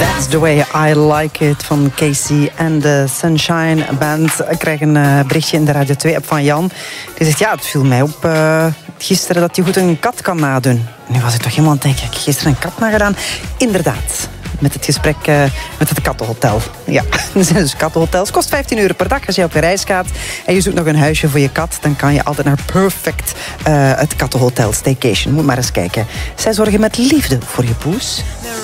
That's the way I like it van Casey en de Sunshine Band. Ik krijg een berichtje in de Radio 2-app van Jan. Die zegt, ja, het viel mij op gisteren dat je goed een kat kan nadoen. Nu was ik toch helemaal aan het denken, heb ik gisteren een kat nagedaan? Inderdaad. Met het gesprek met het kattenhotel. Ja, er zijn dus kattenhotels. Kost €15 per dag als je op reis gaat. En je zoekt nog een huisje voor je kat. Dan kan je altijd naar Perfect, het kattenhotel Staycation. Moet maar eens kijken. Zij zorgen met liefde voor je poes.